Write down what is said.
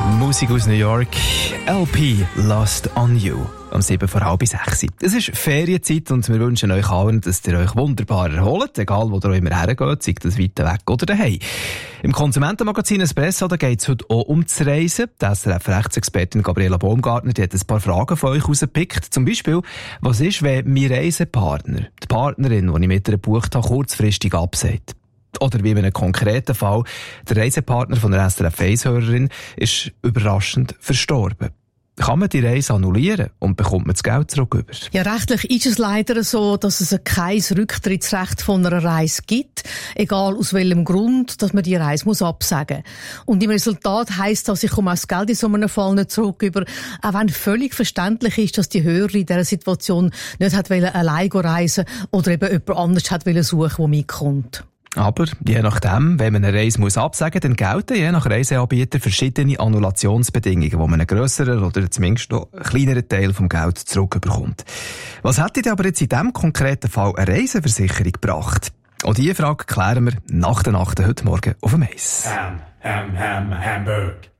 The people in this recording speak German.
Musik aus New York, LP Lost on You, um 7:45. Es ist Ferienzeit und wir wünschen euch allen, dass ihr euch wunderbar erholt, egal wo ihr immer hergeht, sei das weit weg oder daheim. Im Konsumentenmagazin Espresso geht es heute auch um das Reisen. Die SRF-Rechtsexpertin Gabriela Baumgartner die hat ein paar Fragen von euch rausgepickt. Zum Beispiel, was ist, wenn mein Reisepartner, die Partnerin, die ich mit ihr gebucht habe, kurzfristig absagt? Oder wie in einem konkreten Fall, der Reisepartner von einer SRF-1-Hörerin ist überraschend verstorben. Kann man die Reise annullieren und bekommt man das Geld zurück über? Ja, rechtlich ist es leider so, dass es kein Rücktrittsrecht von einer Reise gibt, egal aus welchem Grund, dass man die Reise muss absagen. Und im Resultat heisst das, ich komme auch das Geld in so einem Fall nicht zurück über, auch wenn völlig verständlich ist, dass die Hörerin in dieser Situation nicht hat allein reisen oder eben jemand anders hat suchen, der mitkommt. Aber je nachdem, wenn man eine Reise absagen muss, dann gelten je nach Reiseanbieter verschiedene Annulationsbedingungen, wo man einen grösseren oder zumindest noch einen kleineren Teil vom Geld zurückbekommt. Was hätte dir aber jetzt in diesem konkreten Fall eine Reiseversicherung gebracht? Und diese Frage klären wir nach der Nacht heute Morgen auf dem Eis. Hamburg.